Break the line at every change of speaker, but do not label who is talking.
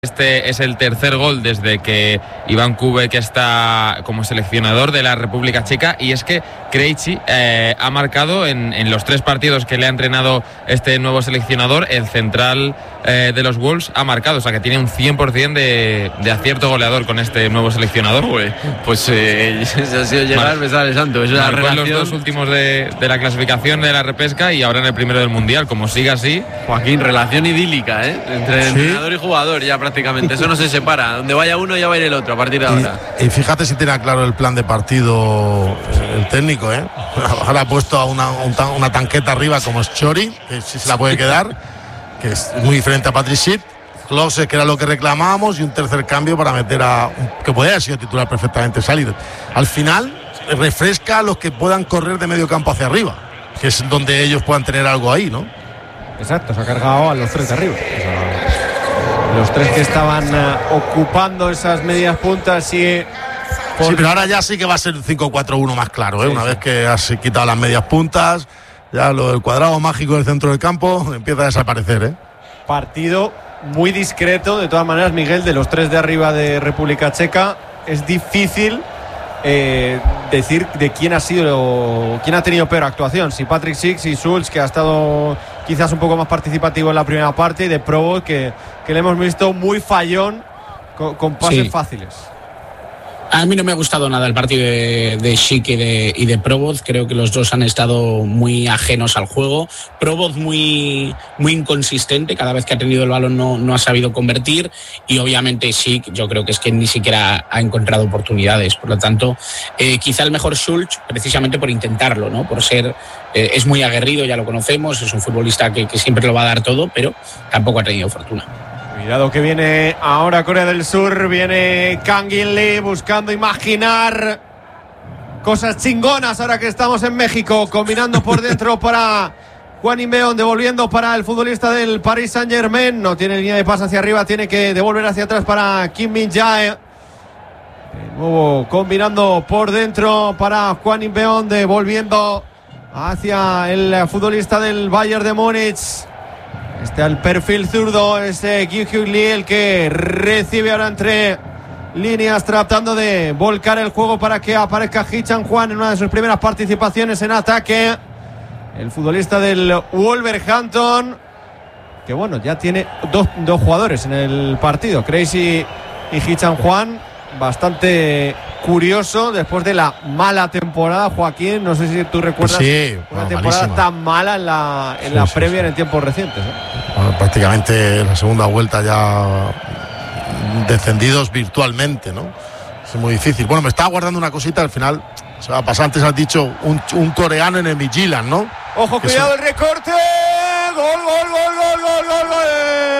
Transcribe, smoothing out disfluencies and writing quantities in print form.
Este es el tercer gol desde que Iván Kubek está como seleccionador de la República Checa, y es que Krejci ha marcado en los 3 partidos que le ha entrenado este nuevo seleccionador. El central de los Wolves ha marcado, o sea que tiene un 100% de acierto goleador con este nuevo seleccionador.
Pues se ha sido llegar besar el santo. Es una relación...
en los 2 últimos de la clasificación de la repesca y ahora en el primero del mundial. Como siga así,
Joaquín, relación idílica, entre entrenador y jugador ya prácticamente. Eso no se separa. Donde vaya uno ya va a ir el otro a partir de ahora.
Y fíjate si tiene claro el plan de partido el técnico, Ahora ha puesto a una tanqueta arriba como es Chori, que sí se la puede quedar, que es muy diferente a Patrick Schick. Klose, que era lo que reclamábamos, y un tercer cambio para meter que podría haber sido titular perfectamente salir. Al final refresca a los que puedan correr de medio campo hacia arriba, que es donde ellos puedan tener algo ahí, ¿no?
Exacto, se ha cargado a los 3 de arriba. Los 3 que estaban ocupando esas medias puntas Sí,
pero ahora ya sí que va a ser 5-4-1 más claro, Una vez que has quitado las medias puntas, ya lo del cuadrado mágico del centro del campo empieza a desaparecer,
Partido muy discreto, de todas maneras, Miguel, de los 3 de arriba de República Checa. Es difícil decir de quién ha tenido peor actuación, si Patrick Schick, si Schulz, que ha estado quizás un poco más participativo en la primera parte, y de Provo, que le hemos visto muy fallón con pases fáciles.
A mí no me ha gustado nada el partido de Schick y de Provoz. Creo que los dos han estado muy ajenos al juego. Provoz muy inconsistente. Cada vez que ha tenido el balón no ha sabido convertir. Y obviamente Schick, yo creo que es que ni siquiera ha encontrado oportunidades. Por lo tanto, quizá el mejor Schulz, precisamente por intentarlo, ¿no? Por ser... es muy aguerrido, ya lo conocemos. Es un futbolista que siempre lo va a dar todo, pero tampoco ha tenido fortuna.
Cuidado que viene ahora Corea del Sur, viene Kang In-lee buscando imaginar cosas chingonas ahora que estamos en México, combinando por dentro para Juan Inbeón, devolviendo para el futbolista del Paris Saint-Germain, no tiene línea de pase hacia arriba, tiene que devolver hacia atrás para Kim Min-jae. De nuevo combinando por dentro para Juan Inbeón, devolviendo hacia el futbolista del Bayern de Múnich. El perfil zurdo, Gi-Hyuk Lee, el que recibe ahora entre líneas, tratando de volcar el juego para que aparezca Hee Chan-hwan en una de sus primeras participaciones en ataque. El futbolista del Wolverhampton, que ya tiene dos jugadores en el partido, Krejci y Hee Chan-hwan. Bastante curioso después de la mala temporada, Joaquín. No sé si tú recuerdas una temporada malísima, tan mala en la Premier en tiempos recientes.
Bueno, prácticamente la segunda vuelta ya descendidos virtualmente, ¿no? Es muy difícil. Bueno, me estaba guardando una cosita, al final se va a pasar. Antes has dicho un coreano en el Midtjylland, ¿no?
Ojo, cuidado, el recorte. Gol.